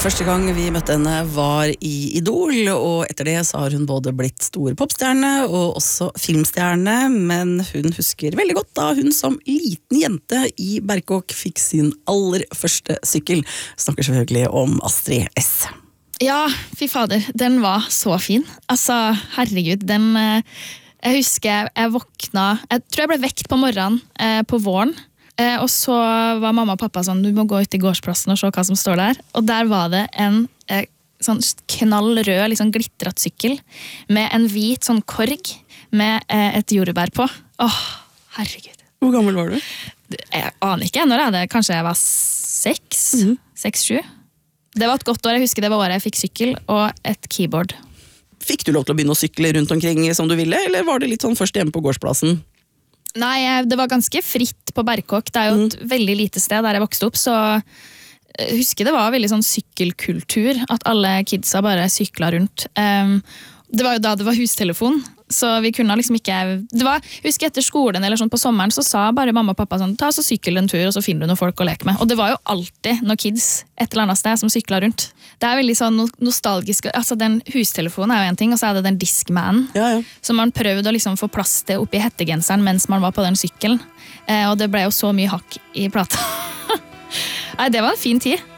Første gang vi møtte henne var i Idol, og etter det så har hun både blitt stor popstjerne og også filmstjerne, men hun husker veldig godt da hun som liten jente i Berkåk fikk sin aller første sykkel. Snakker selvfølgelig om Astrid S. Ja, fy fader, den var så fin. Altså, herregud, jeg husker jeg våkna, jeg tror jeg ble vekt på morgenen på våren, og så var mamma og pappa sånn, du må gå ut i gårdsplassen og se hva som står der. Og der var det en sånn knallrød, liksom glittret sykkel med en hvit sånn korg med et jordbær på. Åh, herregud. Hvor gammel var du? Jeg aner ikke, når er det? Kanskje jeg var 6-7. Det var et godt år, jeg husker det var året jeg fikk sykkel og et keyboard. Fikk du lov til å begynne å sykle rundt omkring som du ville, eller var det litt sånn først hjemme på gårdsplassen? Nei, det var ganske fritt på Berkåk. Det er jo et veldig lite sted der jeg vokste opp, så jeg husker det var veldig sånn sykkelkultur, at alle kidsa bare sykla rundt. Det var jo da det var hustelefon, så vi kunne liksom ikke... husker etter skolen eller sånn på sommeren, så sa bare mamma og pappa sånn, ta så sykkel en tur, og så finner du noen folk å leke med. Og det var jo alltid noen kids et eller annet sted som sykla rundt. Det er veldig sånn nostalgisk, altså den hustelefonen er jo en ting, og så er det den Discmanen, som man prøvde å liksom få plass til oppi hettegenseren mens man var på den sykkelen. Og det ble jo så mye hakk i plata. Nei, det var en fin tid.